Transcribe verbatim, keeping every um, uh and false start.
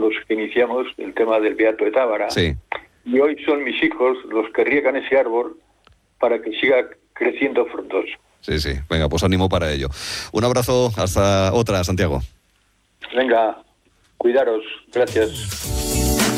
los que iniciamos el tema del Beato de Tábara. Sí. Y hoy son mis hijos los que riegan ese árbol para que siga creciendo frondoso. Sí, sí. Venga, pues ánimo para ello. Un abrazo, hasta otra, Santiago. Venga, cuidaros. Gracias.